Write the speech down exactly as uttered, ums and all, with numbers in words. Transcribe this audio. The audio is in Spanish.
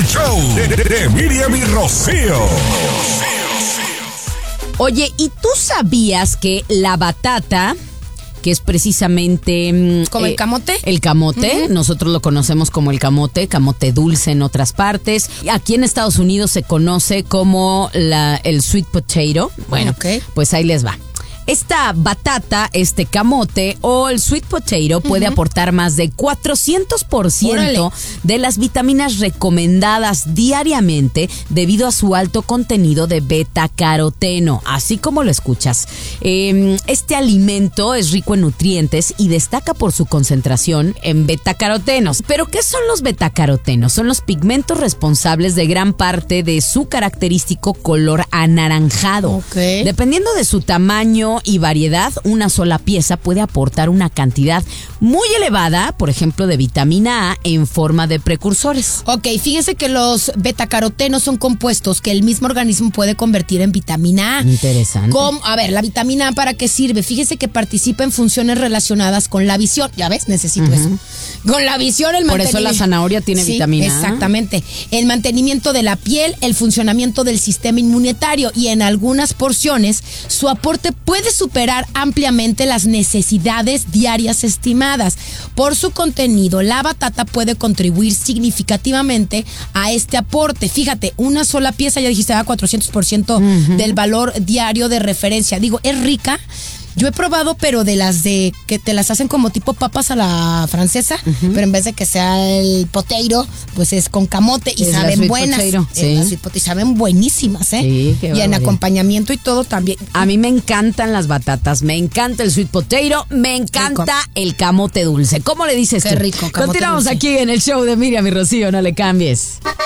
show de, de, de Miriam y Rocío. Oye, ¿y tú sabías que la batata, que es precisamente... ¿Como eh, el camote? El camote, uh-huh. Nosotros lo conocemos como el camote, camote dulce en otras partes. Aquí en Estados Unidos se conoce como la, el sweet potato. Bueno, okay. Pues ahí les va. Esta batata, este camote o el sweet potato puede uh-huh. aportar más de cuatrocientos por ciento Órale. De las vitaminas recomendadas diariamente debido a su alto contenido de betacaroteno, así como lo escuchas. Eh, este alimento es rico en nutrientes y destaca por su concentración en betacarotenos. ¿Pero qué son los betacarotenos? Son los pigmentos responsables de gran parte de su característico color anaranjado. Okay. Dependiendo de su tamaño y variedad, una sola pieza puede aportar una cantidad muy elevada, por ejemplo, de vitamina A en forma de precursores. Ok, fíjense que los betacarotenos son compuestos que el mismo organismo puede convertir en vitamina A. Interesante. ¿Cómo? A ver, ¿la vitamina A para qué sirve? Fíjese que participa en funciones relacionadas con la visión. ¿Ya ves? Necesito uh-huh. eso. Con la visión, el Por mantenimiento. eso la zanahoria tiene sí, vitamina A. Exactamente. El mantenimiento de la piel, el funcionamiento del sistema inmunitario y en algunas porciones su aporte puede superar ampliamente las necesidades diarias estimadas. Por su contenido, la batata puede contribuir significativamente a este aporte. Fíjate, una sola pieza, ya dijiste, da cuatrocientos por ciento uh-huh. del valor diario de referencia. Digo, es rica. Yo he probado, pero de las de que te las hacen como tipo papas a la francesa, uh-huh. pero en vez de que sea el potato, pues es con camote y es saben buenas. Potato, sí. Y saben buenísimas, ¿eh? Sí, qué y en acompañamiento y todo también. A mí me encantan las batatas, me encanta el sweet potato, me encanta rico. El camote dulce. ¿Cómo le dices qué tú? Qué rico, camote Continuamos dulce. Aquí en el show de Miriam y Rocío, no le cambies.